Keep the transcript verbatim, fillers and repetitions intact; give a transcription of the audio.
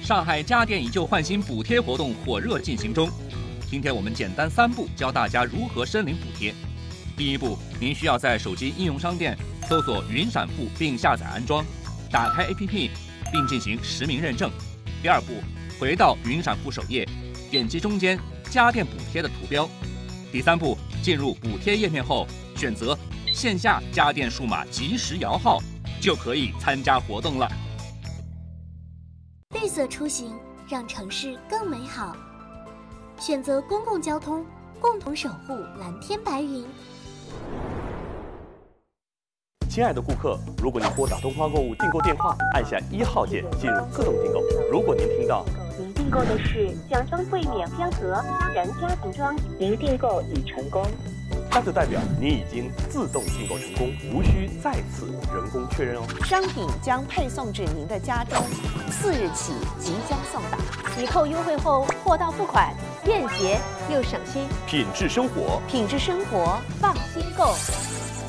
上海家电以旧换新补贴活动火热进行中。今天我们简单三步教大家如何申领补贴。第一步，您需要在手机应用商店搜索云闪付并下载安装，打开 A P P 并进行实名认证。第二步，回到云闪付首页，点击中间家电补贴的图标。第三步，进入补贴页面后，选择线下家电数码即时摇号，就可以参加活动了。 绿色出行，让城市更美好。选择公共交通，共同守护蓝天白云。 亲爱的顾客，如果您拨打东方购物订购电话，按下一号键进入自动订购。如果您听到您订购的是奖装柜免标盒私人家庭装，您订购已成功， 那就代表您已经自动订购成功，无需再次人工确认哦。 商品将配送至您的家中，四日起即将送达。 抵扣优惠后，货到付款，便捷又省心。 品质生活， 品质生活，放心购。